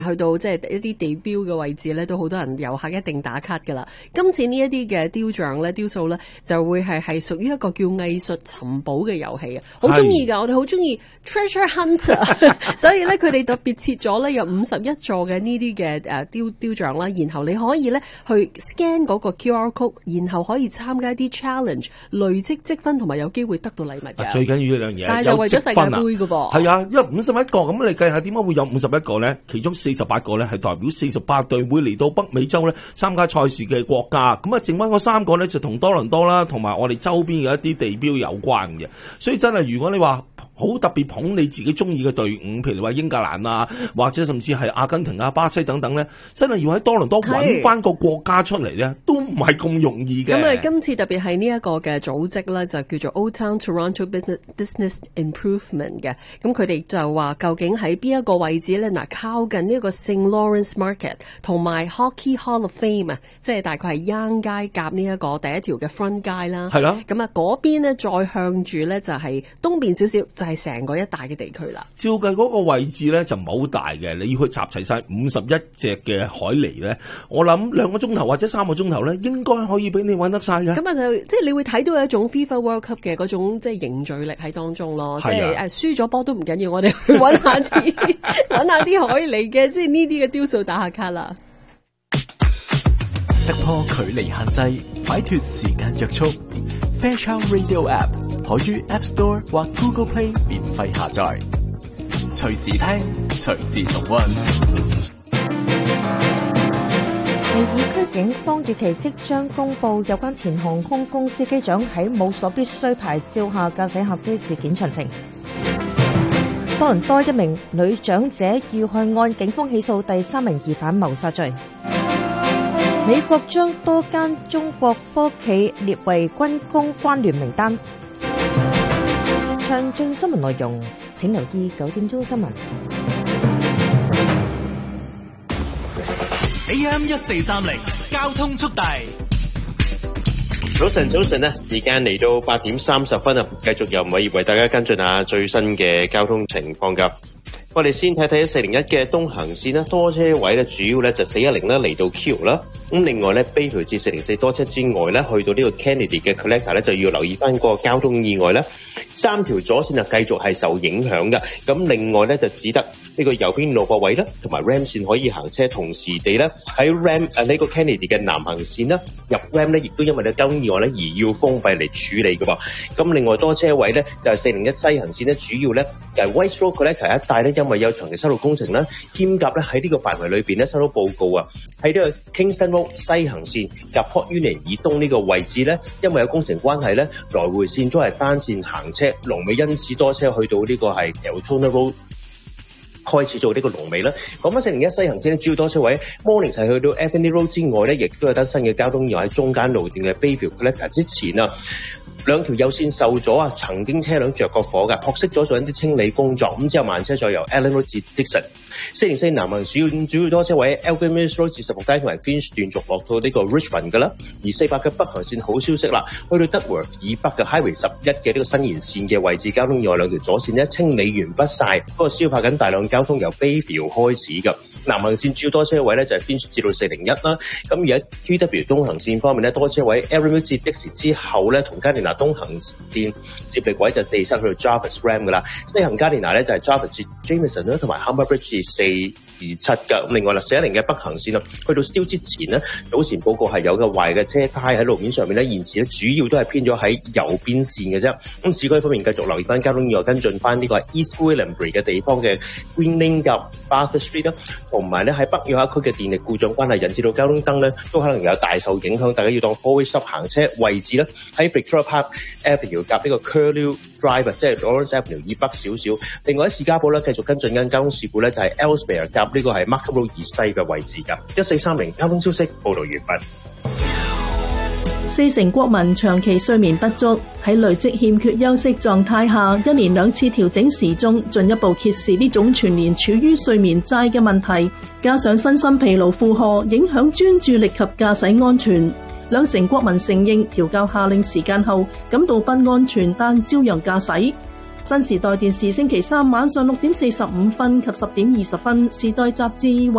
去到即係一啲地標嘅位置咧，都好多人遊客一定打卡噶啦。今次呢一啲嘅雕像咧、雕塑咧，就會係屬於一個叫藝術尋寶嘅遊戲啊，好中意㗎，我哋好中意 treasure hunter， 所以咧佢哋特別設咗咧有51座嘅呢啲嘅雕像啦，然後你可以咧去 scan 嗰個 QR code， 然後可以參加一啲 challenge， 累積積分同埋有機會得到禮物嘅。 最緊要呢樣嘢， 但係就為咗世界盃㗎噃。 係啊，因為51個咁，你計下點解會有51個咧？其中48個咧係代表48隊會嚟到北美洲咧參加賽事嘅國家，咁啊剩翻嗰3個咧就同多倫多啦，同埋我哋周邊嘅一啲地標有關嘅，所以真係如果你話好特別捧你自己中意嘅隊伍，譬如話英格蘭啊，或者甚至係阿根廷啊、巴西等等咧，真係要喺多倫多揾翻個國家出嚟咧，都唔係咁容易嘅。 咁啊，今次特別係呢一個嘅組織咧，就叫做 Old Town Toronto Business Improvement 嘅。咁佢哋就話究竟喺邊一個位置咧？嗱，靠近呢個 St. Lawrence Market 同埋 Hockey Hall of Fame 啊，即係大概係 Yonge 街夾呢一個第一條嘅 front 街啦。係啦。咁啊，嗰邊咧再向住咧就係東邊少少，就係成個一帶嘅地區啦。 照計嗰個位置咧就唔係好大嘅，你要去集齊晒51隻嘅海狸咧，我諗2個鐘頭或者3個鐘頭咧，應該可以俾你揾得晒嘅。 咁啊就即係你會睇到有一種 FIFA World Cup 嘅嗰種即係凝聚力喺當中咯。即係輸咗波都唔緊要，我哋去揾下啲揾下啲海狸嘅，即係呢啲嘅雕塑打下卡啦。 突破距離限制，擺脫時間約束。Fairchild Radio App 可於 App Store 或 Google Play 免費下載，隨時聽，隨時重溫。 尼爾區警方預期即將公布有關前航空公司機長喺冇所必須牌照下駕駛客機事件詳情。多倫多一名女長者要去按警方起訴第3名疑犯謀殺罪。美國將多間中國科企列為軍工關聯名單。詳盡新聞內容，請留意9點鐘新聞。 AM1430交通速遞。 早晨啊！時間嚟到8點30分啊，繼續由偉業為大家跟進下最新嘅交通情況㗎。我哋先睇睇401嘅東行線啦，多車位咧主要咧就410啦嚟到 Q 啦。咁另外咧，Bayview至404多車之外咧，去到呢個 Kennedy 嘅 Collector 咧就要留意翻個交通意外咧，3條左線啊繼續係受影響嘅。咁另外咧就只得呢個右邊路駁位啦，同埋 Ram 線可以行車，同時地咧喺 Ram 呢個 Kennedy 嘅南行線啦，入 Ram 咧亦都因為呢交通意外咧而要封閉嚟處理嘅噃。咁另外多車位咧就係401西行線咧，主要咧就係 White Road Collector 一帶咧，因為有長期修路工程啦，兼夾咧喺呢個範圍裏邊咧收到報告啊，喺呢個 Kingston Road 西行線入 Port Union 以東呢個位置咧，因為有工程關係咧，來回線都係單線行車，龍尾因此多車去到呢個係由 Towner Road開始做呢個龍尾啦。講翻401西行線咧，主要多車位 Mornings 係去到 Anthony Road 之外咧，亦都有單新嘅交通意外喺中間路段嘅 Bayview Collector 之前啊。兩條右線受阻啊，曾經車輛着過火㗎，撲熄咗做一啲清理工作，咁之後慢車再由 Allen Road 至 Dixon。404南行主要多車位 Elgin Mills Road 至16街同埋 Finch 段續落到呢個 Richmond 㗎啦。而48嘅北行線好消息啦，去到 Dudworth 以北嘅 Highway 11嘅呢個新延線嘅位置交通意外兩條左線咧清理完畢晒，不過消化緊大量交通由 Bayview 開始㗎。南行線主要多車位咧就係 Finch 至到401啦，咁而喺 QW 東行線方面咧多車位 Erin 至的士之後咧同加連拿東行線接力位就47去到 Jarvis Ram 噶啦，西行加連拿咧就係 Jarvis 至 Jameson 啦，同埋 Humber Bridge 至427噶。咁另外啦410嘅北行線啦，去到 Steele 之前咧，早前報告係有個壞嘅車胎喺路面上面咧，現時咧主要都係偏咗喺右邊線嘅啫。咁市區方面繼續留意翻交通意外，跟進翻呢個係 East Gwillimbury 嘅地方嘅 Green Lane 及 Bathurst Street 啦。同埋咧喺北約克區嘅電力故障關係引致到交通燈咧都可能有大受影響，大家要當 four-way stop 行車位置咧喺 Victoria Park Avenue 夾呢個 Curlew Drive 即係 Lawrence Avenue 以北少少。另外喺士嘉堡咧繼續跟進緊交通事故咧就係 Ellesmere 夾呢個係 Markham Road 以西嘅位置㗎。1430交通消息報道完畢。 4成國民長期睡眠不足，喺累積欠缺休息狀態下，一連2次調整時鐘，進一步揭示呢種全年處於睡眠債嘅問題。加上身心疲勞負荷，影響專注力及駕駛安全。2成國民承認調校下令時間後感到不安全，但照樣駕駛。 新時代電視星期三晚上6點45分及10點20分，時代雜誌